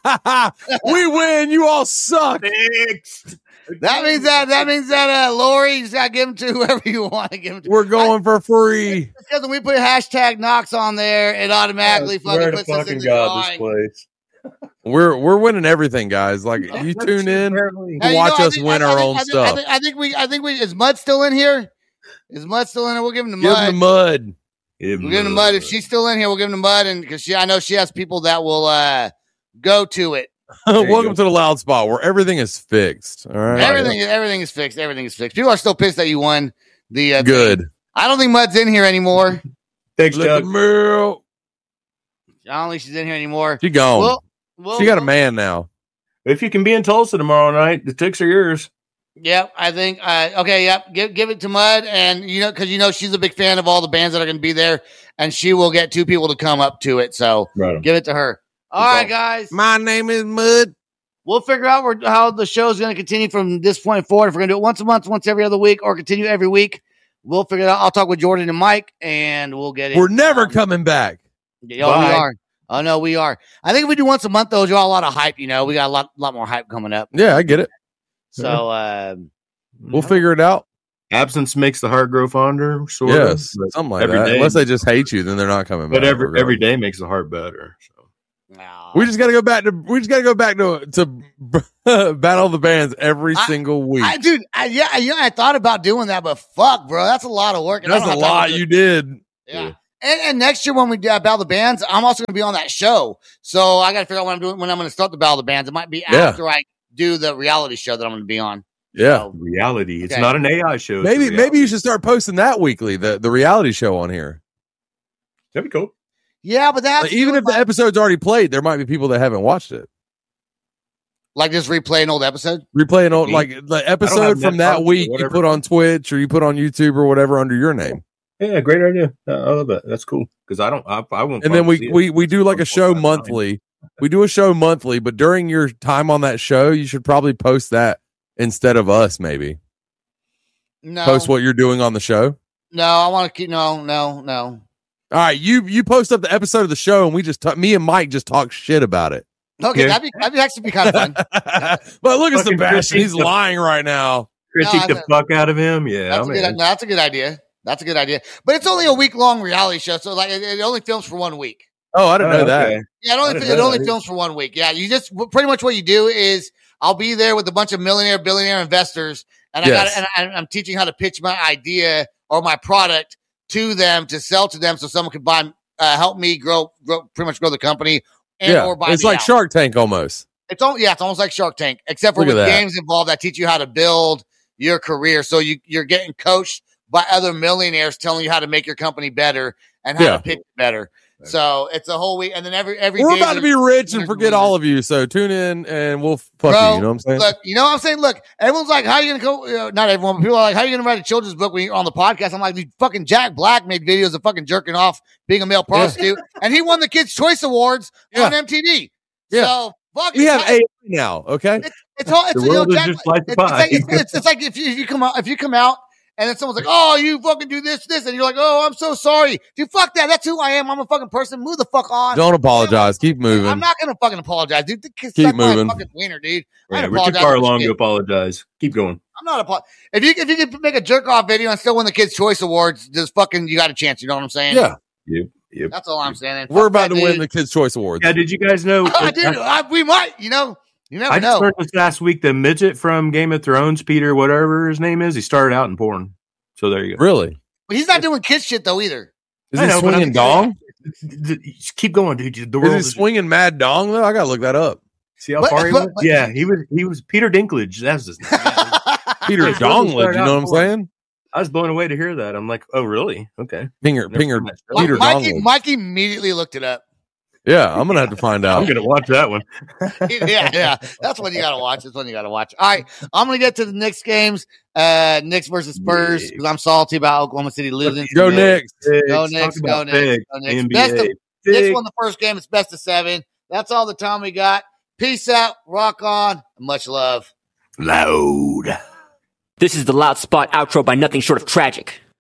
We win. You all suck. Fixed. That means that Lori's got to give them to whoever you want to give them to. We're going for free. Because when we put hashtag Knox on there, it automatically fucking puts us in the drawing. Place. We're winning everything, guys. Like you tune in, watch us win our own stuff. I think we. Is Mud still in here? Is Mud still in here? We'll give him the Give Mud. him the Mud. We'll give him the Mud. If she's still in here, we'll give him the Mud, and because I know she has people that will go to it. Welcome to the Loud Spot, where everything is fixed. All right, everything is fixed. Everything is fixed. People are still pissed that you won the good. Thing. I don't think Mud's in here anymore. Thanks, Chuck. I don't think she's in here anymore. She gone. She got a man now. If you can be in Tulsa tomorrow night, the tickets are yours. Yep, I think. Okay, yep. Give it to Mud, and because she's a big fan of all the bands that are going to be there, and she will get 2 people to come up to it. So give it to her. All right, guys. My name is Mud. We'll figure out how the show is going to continue from this point forward. If we're going to do it once a month, once every other week, or continue every week, we'll figure it out. I'll talk with Jordan and Mike, and we'll get it. We're never coming back. We are. Oh, no, we are. I think if we do once a month, though, draw a lot of hype. We got a lot more hype coming up. Yeah, I get it. So we'll figure it out. Absence makes the heart grow fonder. Sort of, something like that. Unless they just hate you, then they're not coming back. But every day makes the heart better. So. We just got to go back to battle the bands every single week. I thought about doing that, but fuck, bro, that's a lot of work. That's a lot you did. Yeah. And next year when we battle the bands, I'm also going to be on that show. So I got to figure out what I'm doing when I'm going to start the battle the bands. It might be after I do the reality show that I'm going to be on. Yeah, so, reality. It's not an AI show. Maybe you should start posting that weekly, the reality show on here. That'd be cool. Yeah, but that's even if the episode's already played, there might be people that haven't watched it. Like just replay an old episode? Replay an old, like the episode from that week you put on Twitch or you put on YouTube or whatever under your name. Yeah, great idea. I love that. That's cool. Because I won't. And then we do like a show monthly. We do a show monthly, but during your time on that show, you should probably post that instead of us, maybe. No. Post what you're doing on the show? No, I want to keep no. All right, you post up the episode of the show and we just me and Mike just talk shit about it. Okay, that'd be actually be kind of fun. But look at Sebastian, he's lying right now. Critique the fuck out of him. Yeah, that's a good idea. That's a good idea. But it's only a week-long reality show, so like it only films for 1 week. Oh, I didn't know that. Yeah, it only films for 1 week. Yeah, you just pretty much what you do is I'll be there with a bunch of billionaire investors, and I'm teaching how to pitch my idea or my product to them to sell to them, so someone could buy, help me grow the company, or buy. It's like out. Shark Tank almost. It's almost like Shark Tank, except for with games involved that teach you how to build your career. So you're getting coached by other millionaires telling you how to make your company better and how to pitch better. So it's a whole week, and then every we're day about to be rich and forget all of you. So tune in, and we'll fuck you. You know what I'm saying? Look, you know what I'm saying? Look, everyone's like, "How are you gonna go?" Not everyone, but people are like, "How are you gonna write a children's book when you're on the podcast?" I'm like, "Dude, fucking Jack Black made videos of fucking jerking off, being a male prostitute, and he won the Kids' Choice Awards on MTV." Yeah. So fuck. We have AI now. Okay. It's like if you come out. And then someone's like, "Oh, you fucking do this," and you're like, "Oh, I'm so sorry, dude. Fuck that. That's who I am. I'm a fucking person. Move the fuck on. Don't apologize. Keep moving. I'm not gonna fucking apologize, dude. Keep moving. My fucking wiener, dude. Yeah, we're too far along to apologize. Keep going. I'm not if you could make a jerk off video and still win the Kids' Choice Awards, just fucking you got a chance. You know what I'm saying? Yeah. Yep. That's all I'm saying. We're about to win the Kids' Choice Awards. Yeah. Did you guys know? We might. You know. You never know. I just learned this last week. The midget from Game of Thrones, Peter, whatever his name is, he started out in porn. So there you go. Really? But he's not doing kid shit though either. Is he swinging dong? Keep going, dude. Is he swinging mad dong though? I gotta look that up. See how far he went? Yeah, he was Peter Dinklage. That's his name. Peter Donglage. You know what I'm saying? I was blown away to hear that. I'm like, oh really? Okay. Peter Donglage. Mike immediately looked it up. Yeah, I'm gonna have to find out. I'm gonna watch that one. yeah, that's one you gotta watch. That's one you gotta watch. All right, I'm gonna get to the Knicks games. Knicks versus Spurs because I'm salty about Oklahoma City losing. Go Knicks! Go Knicks! Go Knicks! Go Knicks! Knicks won the first game. It's best of 7. That's all the time we got. Peace out. Rock on. Much love. Loud. This is the Loud Spot outro by Nothing Short of Tragic.